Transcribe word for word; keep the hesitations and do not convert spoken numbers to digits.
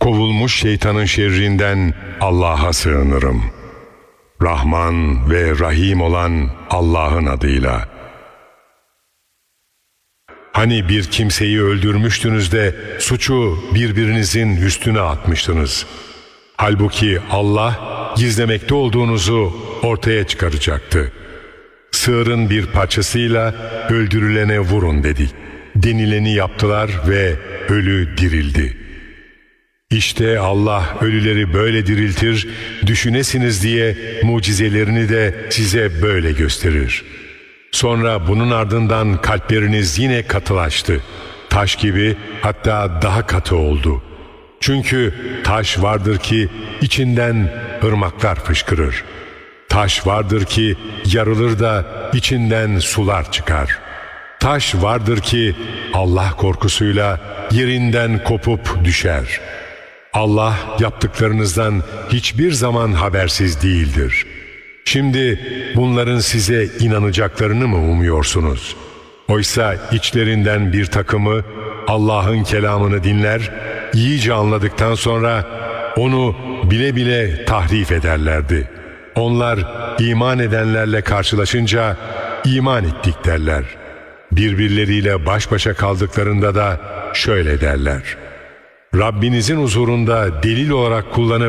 Kovulmuş şeytanın şerrinden Allah'a sığınırım. Rahman ve Rahim olan Allah'ın adıyla. Hani bir kimseyi öldürmüştünüz de suçu birbirinizin üstüne atmıştınız. Halbuki Allah gizlemekte olduğunuzu ortaya çıkaracaktı. Sığırın bir parçasıyla öldürülene vurun dedik. Denileni yaptılar ve ölü dirildi. İşte Allah ölüleri böyle diriltir, düşünesiniz diye mucizelerini de size böyle gösterir. Sonra bunun ardından kalpleriniz yine katılaştı. Taş gibi, hatta daha katı oldu. Çünkü taş vardır ki içinden ırmaklar fışkırır. Taş vardır ki yarılır da içinden sular çıkar. Taş vardır ki Allah korkusuyla yerinden kopup düşer. Allah yaptıklarınızdan hiçbir zaman habersiz değildir. Şimdi bunların size inanacaklarını mı umuyorsunuz? Oysa içlerinden bir takımı Allah'ın kelamını dinler, iyice anladıktan sonra onu bile bile tahrif ederlerdi. Onlar iman edenlerle karşılaşınca iman ettik derler. Birbirleriyle baş başa kaldıklarında da şöyle derler: Rabbinizin huzurunda delil olarak kullanıp